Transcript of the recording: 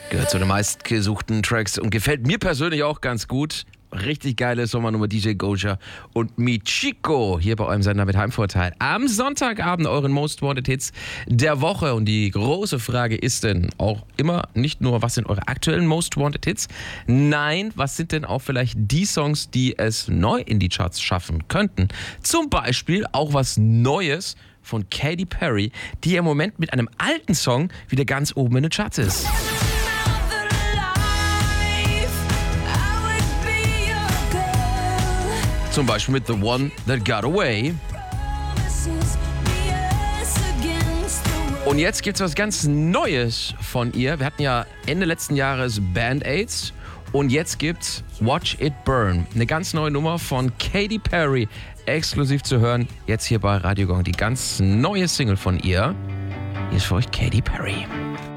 Gehört zu den meistgesuchten Tracks und gefällt mir persönlich auch ganz gut. Richtig geile Sommernummer DJ Goja und Michiko hier bei eurem Sender mit Heimvorteil. Am Sonntagabend euren Most Wanted Hits der Woche. Und die große Frage ist denn auch immer nicht nur, was sind eure aktuellen Most Wanted Hits? Nein, was sind denn auch vielleicht die Songs, die es neu in die Charts schaffen könnten? Zum Beispiel auch was Neues von Katy Perry, die im Moment mit einem alten Song wieder ganz oben in den Charts ist. Zum Beispiel mit The One That Got Away. Und jetzt gibt's was ganz Neues von ihr. Wir hatten ja Ende letzten Jahres Band-Aids. Und jetzt gibt's Watch It Burn. Eine ganz neue Nummer von Katy Perry. Exklusiv zu hören. Jetzt hier bei Radio Gong. Die ganz neue Single von ihr. Hier ist für euch Katy Perry.